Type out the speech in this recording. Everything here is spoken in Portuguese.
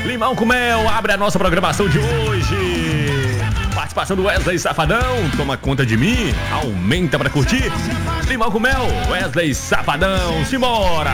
Limão com Mel abre a nossa programação de hoje. Participação do Wesley Safadão, Toma Conta de Mim, aumenta pra curtir. Limão com Mel, Wesley Safadão, simbora!